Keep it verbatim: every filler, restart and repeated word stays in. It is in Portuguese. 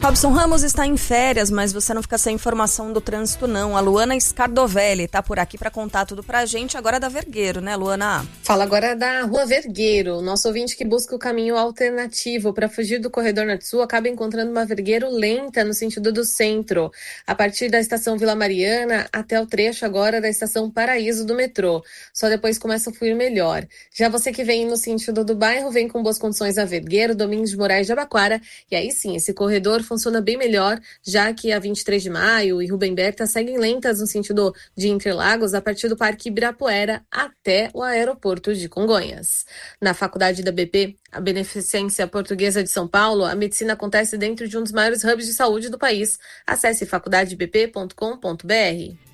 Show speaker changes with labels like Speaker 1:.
Speaker 1: Robson Ramos está em férias, mas você não fica sem informação do trânsito, não. A Luana Scardovelli está por aqui para contar tudo pra gente, agora da Vergueiro, né, Luana?
Speaker 2: Fala agora da Rua Vergueiro. Nosso ouvinte que busca o caminho alternativo para fugir do corredor norte-sul acaba encontrando uma Vergueiro lenta no sentido do centro, a partir da estação Vila Mariana até o trecho agora da estação Paraíso do metrô. Só depois começa a fluir melhor. Já você que vem no sentido do bairro, vem com boas condições a Vergueiro, Domingos de Moraes de Abaquara, e aí sim, esse corredor funciona bem melhor, já que a vinte e três de maio e Rubem Berta seguem lentas no sentido de Interlagos a partir do Parque Ibirapuera até o aeroporto de Congonhas. Na Faculdade da B P, a Beneficência Portuguesa de São Paulo, a medicina acontece dentro de um dos maiores hubs de saúde do país. Acesse faculdade b p ponto com ponto b r.